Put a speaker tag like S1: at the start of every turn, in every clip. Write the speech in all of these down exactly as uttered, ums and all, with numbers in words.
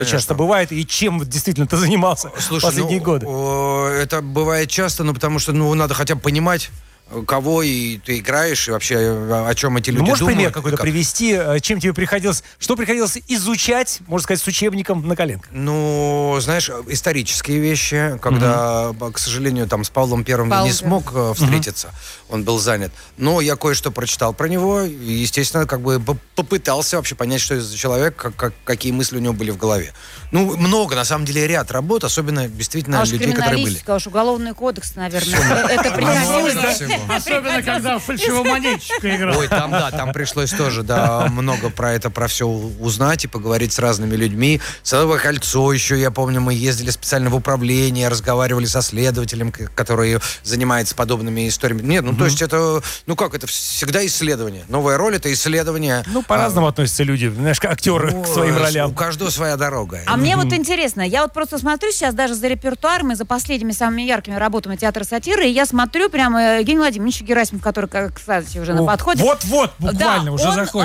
S1: часто бывает, и чем действительно ты занимался Слушай, последние
S2: ну,
S1: годы?
S2: Это бывает часто, но потому что ну, надо хотя бы понимать, кого и ты играешь, и вообще о чем эти люди
S1: ну, можешь
S2: думают.
S1: пример какой-то
S2: как...
S1: привести, чем тебе приходилось, что приходилось изучать, можно сказать, с учебником на коленках?
S2: Ну, знаешь, исторические вещи, когда, угу. к сожалению, там с Павлом Первым Павел не смог Первый. встретиться, угу. он был занят. Но я кое-что прочитал про него, и, естественно, как бы попытался вообще понять, что это за человек, как, как, какие мысли у него были в голове. Ну, много, на самом деле, ряд работ, особенно действительно
S3: а
S2: людей, которые были.
S3: А уж уголовный кодекс, наверное, это приходилось.
S4: Особенно, когда фальшивомонетчика играл.
S2: Ой, там, да, там пришлось тоже, да, много про это, про все узнать и поговорить с разными людьми. Садовое кольцо еще, я помню, мы ездили специально в управление, разговаривали со следователем, который занимается подобными историями. Нет, ну, угу. то есть это, ну как, это всегда исследование. Новая роль — это исследование.
S1: Ну, по-разному а, относятся люди, знаешь, актеры ну, к своим ролям.
S2: У каждого своя дорога.
S3: А мне вот интересно, я вот просто смотрю сейчас даже за репертуаром и за последними самыми яркими работами театра сатиры, и я смотрю прямо Евгений Владимирович Герасимов, который, кстати, уже на подходе.
S1: Вот-вот, буквально,
S3: да,
S1: уже
S3: он,
S1: заходит.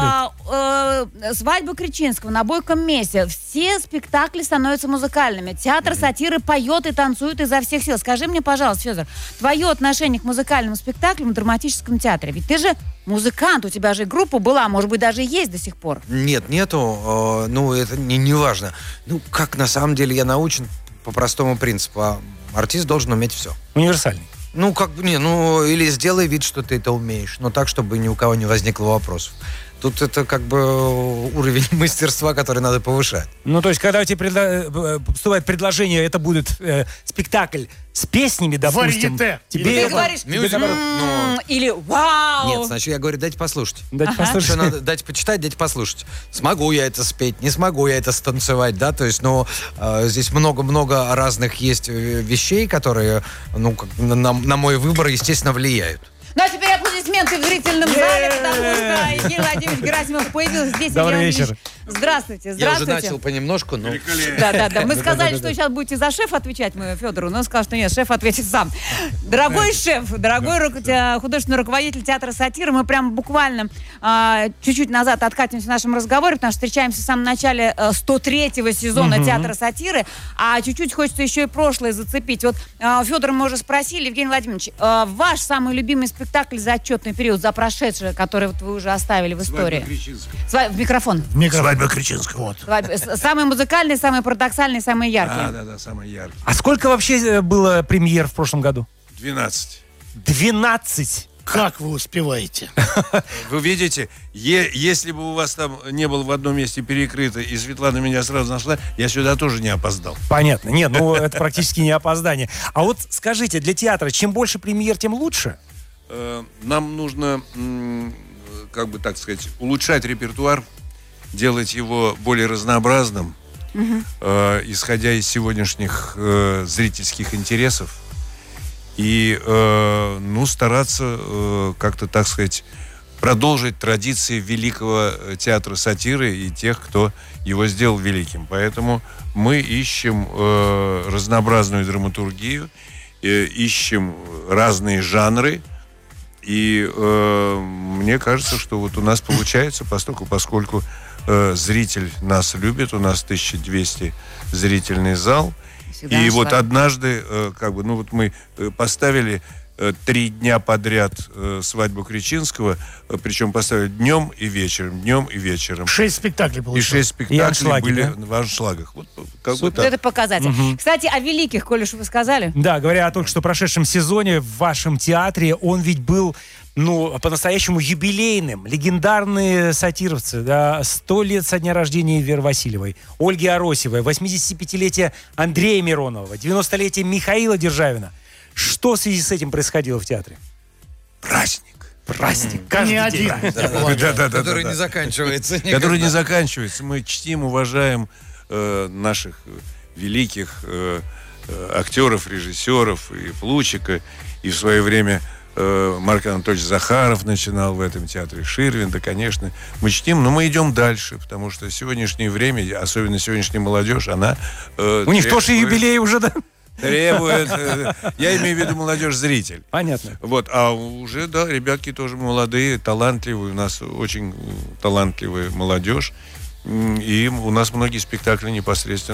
S3: А, э, «Свадьба Кричинского», «На бойком месте». Все спектакли становятся музыкальными. Театр mm-hmm. сатиры поет и танцует изо всех сил. Скажи мне, пожалуйста, Федор, твое отношение к музыкальным спектаклям в драматическом театре? Ведь ты же музыкант, у тебя же группа была, может быть, даже есть до сих пор.
S2: Нет, нету. Э, ну, это не, не важно. Ну, как на самом деле я научен по простому принципу. Артист должен уметь все.
S1: Универсальный.
S2: Ну, как бы, не, ну, или сделай вид, что ты это умеешь, но так, чтобы ни у кого не возникло вопросов. Тут это как бы уровень мастерства, который надо повышать.
S1: Ну, то есть, когда у тебя предла... поступает предложение, это будет э, спектакль с песнями, допустим.
S4: Варьете.
S1: Тебе
S3: ты
S1: это...
S3: говоришь,
S2: Мюзикл, ну...
S3: или вау.
S2: Нет, значит, я говорю, дайте послушать.
S1: Дайте ага. послушать.
S2: Что надо, дайте почитать, дайте послушать. Смогу я это спеть, не смогу я это станцевать, да, то есть, ну, э, здесь много-много разных есть вещей, которые, ну, как, на, на мой выбор, естественно, влияют.
S3: Ну, а теперь аплодисменты в зрительном зале, потому что Евгений Владимирович Герасимов появился здесь.
S1: Добрый вечер.
S3: Здравствуйте, здравствуйте.
S2: Я уже начал понемножку, но...
S3: Да, да, да. Мы сказали, что сейчас будете за шефа отвечать, мы Федору, но он сказал, что нет, шеф ответит сам. Дорогой шеф, дорогой художественный руководитель театра сатиры, мы прям буквально чуть-чуть назад откатимся в нашем разговоре, потому что встречаемся в самом начале сто третьего сезона театра сатиры, а чуть-чуть хочется еще и прошлое зацепить. Вот Федора мы уже спросили, Евгений Владимирович, ваш самый любимый спектакль за отчетный период, за прошедший, который вот вы уже оставили в истории?
S4: «Свадьба Кричинского».
S3: Сва... В микрофон.
S4: В микрофон. «Свадьба Кричинского». Вот.
S3: Самый музыкальный, самый парадоксальный, самый яркий.
S4: Да, да, да, самый яркий.
S1: А сколько вообще было премьер в прошлом году?
S4: двенадцать.
S1: двенадцать?
S4: Как вы успеваете?
S5: Вы видите, е- если бы у вас там не было в одном месте перекрыто, и Светлана меня сразу нашла, я сюда тоже не опоздал.
S1: Понятно. Нет, ну это практически не опоздание. А вот скажите, для театра чем больше премьер, тем лучше?
S5: Нам нужно, как бы так сказать, улучшать репертуар, делать его более разнообразным, угу. э, исходя из сегодняшних э, зрительских интересов, и э, ну, стараться э, как-то, так сказать, продолжить традиции великого театра сатиры и тех, кто его сделал великим. Поэтому мы ищем э, разнообразную драматургию, э, ищем разные жанры. И э, мне кажется, что вот у нас получается, поскольку, поскольку э, зритель нас любит, у нас тысяча двести зрительный зал. Всегда и вот однажды, э, как бы, ну вот мы поставили э, три дня подряд э, «Свадьбу Кричинского», э, причем поставили днем и вечером, днем и вечером.
S4: Шесть спектаклей получилось.
S5: И шесть спектаклей и аншлаги, были да? в аншлагах. Вот, как бы
S3: это показатель. Угу. Кстати, о великих, коль уж вы сказали.
S1: Да, говоря о только что прошедшем сезоне в вашем театре, он ведь был, ну, по-настоящему юбилейным. Легендарные сатировцы, да, сто лет со дня рождения Веры Васильевой, Ольги Аросевой, восьмидесятипятилетие Андрея Миронова, девяностолетие Михаила Державина. Что в связи с этим происходило в театре?
S5: Праздник.
S1: Праздник.
S4: Mm. Каждый не день.
S2: один. Который не заканчивается.
S5: Который не заканчивается. Мы чтим, уважаем э, наших великих э, актеров, режиссеров и Плучика. И в свое время э, Марк Анатольевич Захаров начинал в этом театре, Ширвин, да, конечно. Мы чтим, но мы идем дальше, потому что сегодняшнее время, особенно сегодняшняя молодежь, она... Э,
S1: У них тоже юбилей уже, да?
S5: Требует, я имею в виду молодежь-зритель.
S1: Понятно.
S5: Вот, а уже, да, ребятки тоже молодые, талантливые, у нас очень талантливая молодежь. И у нас многие спектакли непосредственно